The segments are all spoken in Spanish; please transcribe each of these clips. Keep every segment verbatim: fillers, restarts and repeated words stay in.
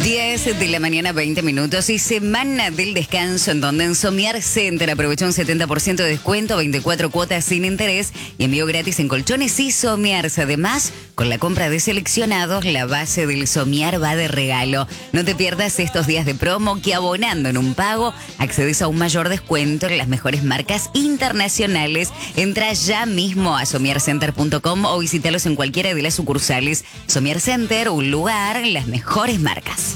diez de la mañana, veinte minutos y semana del descanso en donde en Somiar Center aprovecha un setenta por ciento de descuento, veinticuatro cuotas sin interés y envío gratis en colchones y somiarse. Además, con la compra de seleccionados, la base del Somiar va de regalo. No te pierdas estos días de promo que abonando en un pago accedes a un mayor descuento en las mejores marcas internacionales. Entra ya mismo a somiar center punto com o visítalos en cualquiera de las sucursales. Somiar Center, un lugar, las mejores marcas.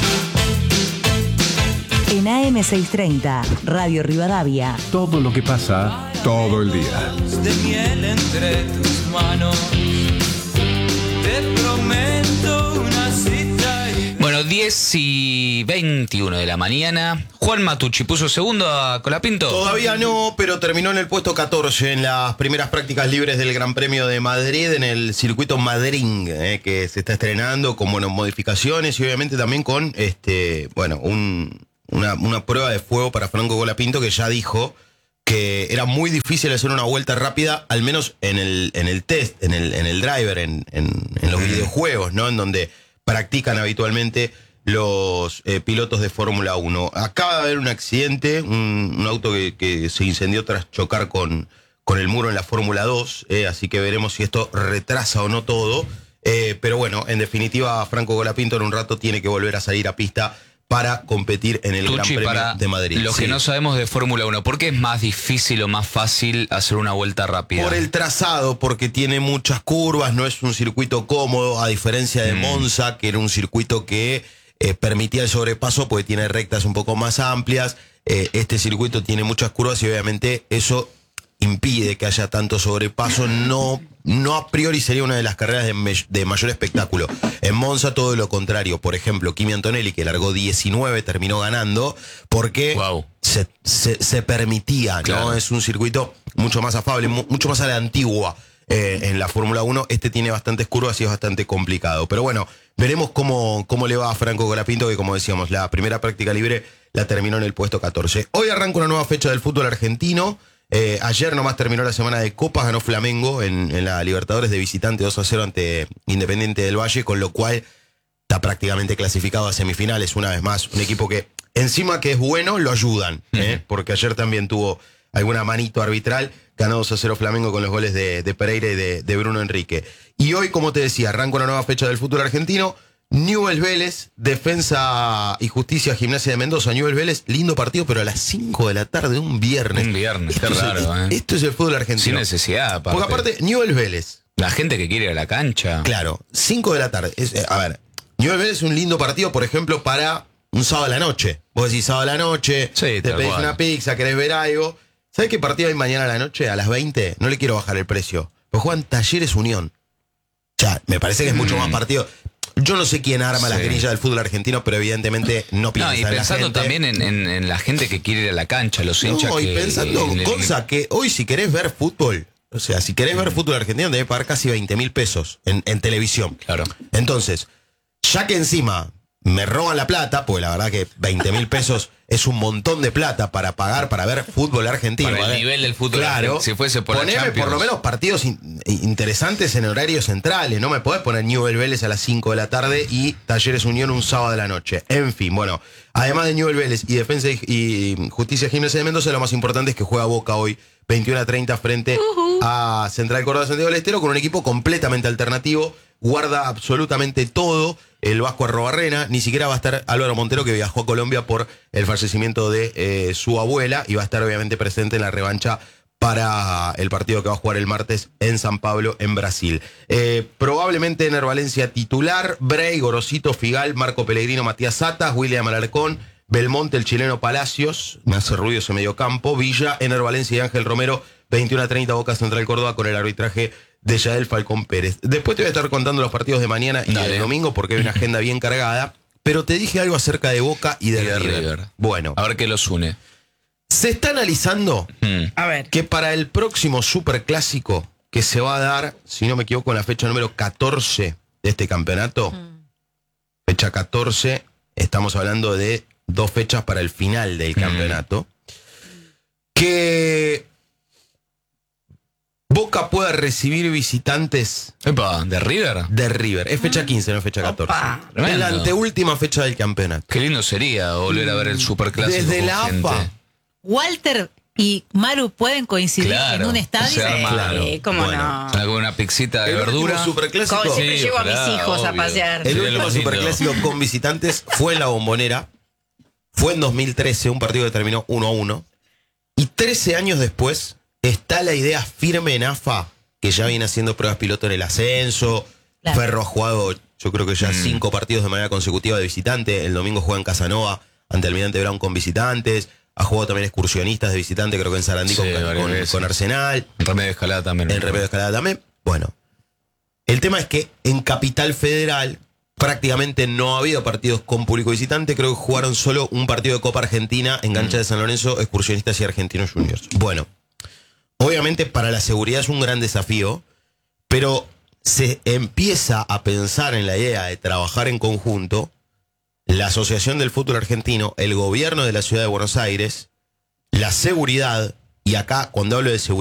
En A M seiscientos treinta, Radio Rivadavia. Todo lo que pasa todo el día. De miel entre tus manos. Te prometo una cita. Y... Bueno, diez y veintiuno de la mañana. Juan Matucci puso segundo a Colapinto. Todavía no, pero terminó en el puesto catorce en las primeras prácticas libres del Gran Premio de Madrid en el circuito Madrid, eh, que se está estrenando con bueno, modificaciones y obviamente también con este, bueno, un, una, una prueba de fuego para Franco Colapinto, que ya dijo que era muy difícil hacer una vuelta rápida, al menos en el, en el test, en el, en el driver, en, en, en los videojuegos, ¿no? En donde practican habitualmente los eh, pilotos de Fórmula uno. Acaba de haber un accidente, un, un auto que, que se incendió tras chocar con, con el muro en la Fórmula dos, eh, así que veremos si esto retrasa o no todo. Eh, pero bueno, en definitiva, Franco Colapinto en un rato tiene que volver a salir a pista para competir en el Tucci, Gran Premio para de Madrid. Los sí. que no sabemos de Fórmula uno, ¿por qué es más difícil o más fácil hacer una vuelta rápida? Por el trazado, porque tiene muchas curvas, no es un circuito cómodo, a diferencia de mm. Monza, que era un circuito que eh, permitía el sobrepaso porque tiene rectas un poco más amplias. Eh, este circuito tiene muchas curvas y obviamente eso impide que haya tanto sobrepaso. No, no a priori sería una de las carreras de, me, de mayor espectáculo. En Monza todo lo contrario. Por ejemplo, Kimi Antonelli, que largó diecinueve, terminó ganando porque wow. se, se, se permitía, claro. ¿no? Es un circuito mucho más afable, mu mucho más a la antigua. Eh, en la Fórmula uno, este tiene bastantes curvas y es bastante complicado. Pero bueno, veremos cómo, cómo le va a Franco Colapinto, que como decíamos, la primera práctica libre la terminó en el puesto catorce. Hoy arranca una nueva fecha del fútbol argentino. Eh, ayer nomás terminó la semana de Copas, ganó Flamengo en, en la Libertadores de visitante dos a cero ante Independiente del Valle, con lo cual está prácticamente clasificado a semifinales una vez más. Un equipo que encima que es bueno, lo ayudan, ¿eh? uh-huh. porque ayer también tuvo alguna manito arbitral. Ganó dos a cero Flamengo con los goles de, de Pereira y de, de Bruno Enrique. Y hoy, como te decía, arranca una nueva fecha del fútbol argentino. Newell's Vélez, Defensa y Justicia, Gimnasia de Mendoza. Newell's Vélez, lindo partido, pero a las cinco de la tarde, un viernes. Un viernes, esto qué es raro, el, ¿eh? Esto es el fútbol argentino. Sin necesidad, aparte. Porque aparte, Newell's Vélez. La gente que quiere ir a la cancha. Claro, cinco de la tarde. Es, a ver, Newell's Vélez es un lindo partido, por ejemplo, para un sábado a la noche. Vos decís sábado a la noche, sí, te pedís cual. una pizza, querés ver algo. ¿Sabés qué partido hay mañana a la noche? A las veinte. No le quiero bajar el precio. Pues juegan Talleres Unión. O sea, me parece que es mucho mm. más partido. Yo no sé quién arma sí. las grillas del fútbol argentino, pero evidentemente no piensa no, y en pensando la gente. también en, en, en la gente que quiere ir a la cancha, los hinchas no, que... y pensando, en el... cosa que hoy si querés ver fútbol, o sea, si querés mm. ver fútbol argentino, debes pagar casi veinte mil pesos en, en televisión. Claro. Entonces, ya que encima me roban la plata, pues la verdad que veinte mil pesos es un montón de plata para pagar para ver fútbol argentino. Para el ¿vale? nivel del fútbol claro, argentino, si fuese por poneme la Champions. por lo menos partidos in, interesantes en horarios centrales. No me podés poner Newell's Vélez a las cinco de la tarde y Talleres Unión un sábado de la noche. En fin, bueno, además de Newell's Vélez y Defensa y, y Justicia Gimnasia de Mendoza, lo más importante es que juega Boca hoy veintiuno a treinta frente uh-huh. a Central Córdoba Santiago del Estero, con un equipo completamente alternativo. Guarda absolutamente todo el Vasco Arrobarrena. Ni siquiera va a estar Álvaro Montero, que viajó a Colombia por el fallecimiento de eh, su abuela, y va a estar obviamente presente en la revancha para el partido que va a jugar el martes en San Pablo, en Brasil. Eh, probablemente Ener Valencia titular, Bray, Gorosito, Figal, Marco Pellegrino, Matías Satas, William Alarcón, Belmonte, el chileno Palacios, me hace ruido ese mediocampo, Villa, Ener Valencia y Ángel Romero. Veintiuno a treinta Boca Central Córdoba, con el arbitraje de Yael Falcón Pérez. Después te voy a estar contando los partidos de mañana y Dale. del domingo, porque hay una agenda bien cargada. Pero te dije algo acerca de Boca y de, y de River. River. Bueno. A ver qué los une. Se está analizando hmm. a ver. que para el próximo superclásico, que se va a dar, si no me equivoco, en la fecha número catorce de este campeonato, hmm. fecha catorce, estamos hablando de dos fechas para el final del campeonato, hmm. que Boca Boca pueda recibir visitantes Epa, ¿de River? de River. Es fecha quince, no es fecha catorce. Opa. Es la Tremendo. anteúltima fecha del campeonato. Qué lindo sería volver a ver el superclásico Desde con la gente. A F A. Walter y Maru pueden coincidir Claro, en un estadio. se arma- Claro. Sí, cómo Bueno. no. Con una pixita de El último verdura. superclásico. Como siempre Sí, llevo a ojalá, mis hijos a obvio. pasear. El Sería lo último más lindo. superclásico con visitantes fue en la Bombonera. Fue en dos mil trece, un partido que terminó uno a uno. Y trece años después está la idea firme en A F A, que ya viene haciendo pruebas piloto en el ascenso. Claro. Ferro ha jugado, yo creo que ya Mm. cinco partidos de manera consecutiva de visitante. El domingo juega en Casanova ante Almirante Brown con visitantes. Ha jugado también excursionistas de visitante, creo que en Sarandí Sí, con, varias con- veces. con Arsenal. En Remedio de Escalada también. En Remedio de Escalada también. Bueno, el tema es que en Capital Federal prácticamente no ha habido partidos con público visitante. Creo que jugaron solo un partido de Copa Argentina en cancha de San Lorenzo, Excursionistas y Argentinos Juniors. Bueno, obviamente para la seguridad es un gran desafío, pero se empieza a pensar en la idea de trabajar en conjunto la Asociación del Fútbol Argentino, el gobierno de la Ciudad de Buenos Aires, la seguridad, y acá cuando hablo de seguridad